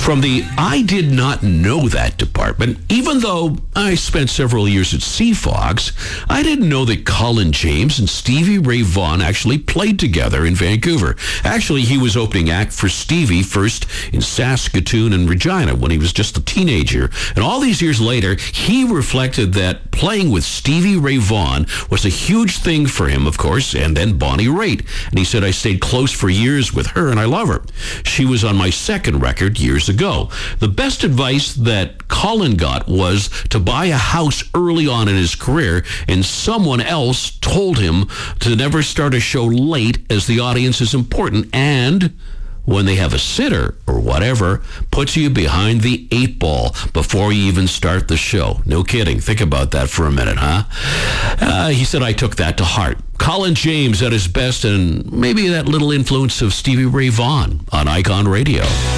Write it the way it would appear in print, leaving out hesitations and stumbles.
From the I did not know that department, even though I spent several years at CFOX, I didn't know that Colin James and Stevie Ray Vaughan actually played together in Vancouver. Actually, he was opening act for Stevie first in Saskatoon and Regina when he was just a teenager. And all these years later, he reflected that playing with Stevie Ray Vaughan was a huge thing for him, of course, and then Bonnie Raitt. And he said, I stayed close for years with her, and I love her. She was on my second record years ago. The best advice that Colin got was to buy a house early on in his career, and someone else told him to never start a show late as the audience is important, and when they have a sitter or whatever, puts you behind the 8 ball before you even start the show. No kidding. Think about that for a minute, huh? He said, I took that to heart. Colin James at his best, and maybe that little influence of Stevie Ray Vaughan on Icon Radio.